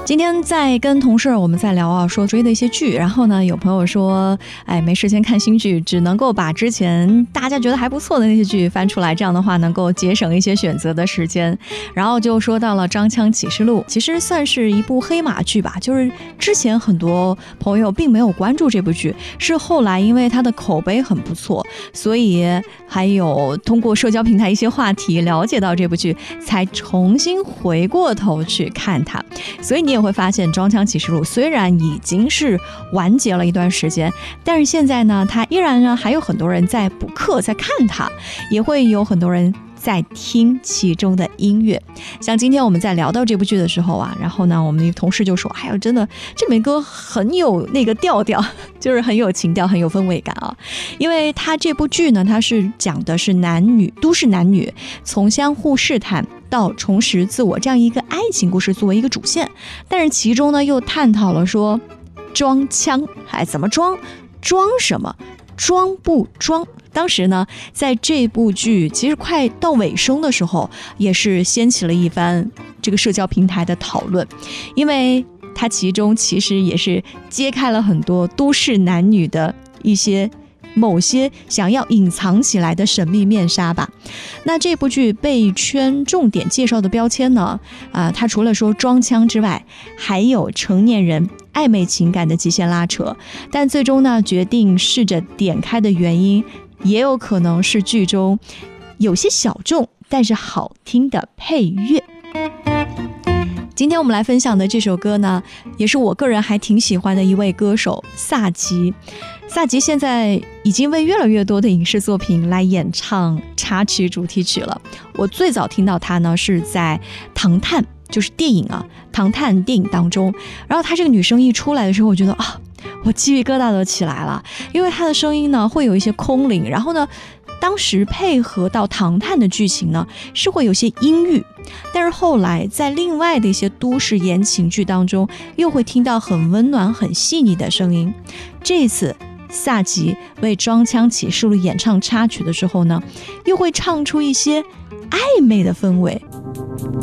今天在跟同事我们在聊啊，说追的一些剧，然后呢有朋友说没时间看新剧，只能够把之前大家觉得还不错的那些剧翻出来，这样的话能够节省一些选择的时间。然后就说到了《张枪启示录》，其实算是一部黑马剧吧，就是之前很多朋友并没有关注这部剧，是后来因为它的口碑很不错，所以还有通过社交平台一些话题了解到这部剧，才重新回过头去看它。所以你也会发现《装腔启示录》虽然已经是完结了一段时间，但是现在呢它依然呢还有很多人在补课在看它，也会有很多人在听其中的音乐。像今天我们在聊到这部剧的时候啊，然后呢我们的同事就说哎呀，真的这首歌很有那个调调，就是很有情调，很有氛围感啊。因为它这部剧呢，它是讲的是都市男女从相互试探到重拾自我这样一个爱情故事作为一个主线，但是其中呢又探讨了说装腔，怎么装，装什么，装不装。当时呢在这部剧其实快到尾声的时候，也是掀起了一番这个社交平台的讨论，因为它其中其实也是揭开了很多都市男女的某些想要隐藏起来的神秘面纱吧。那这部剧被圈重点介绍的标签呢，它除了说装腔之外，还有成年人暧昧情感的极限拉扯，但最终呢决定试着点开的原因，也有可能是剧中有些小众但是好听的配乐。今天我们来分享的这首歌呢，也是我个人还挺喜欢的一位歌手萨吉。萨吉现在已经为越来越多的影视作品来演唱插曲主题曲了。我最早听到他呢是在唐探，就是电影唐探电影当中，然后他这个女生一出来的时候，我觉得我鸡皮疙瘩都起来了，因为他的声音呢会有一些空灵，然后呢当时配合到唐探的剧情呢是会有些阴郁，但是后来在另外的一些都市言情剧当中又会听到很温暖很细腻的声音。这次萨吉为《装腔启示录》演唱插曲的时候呢，又会唱出一些暧昧的氛围。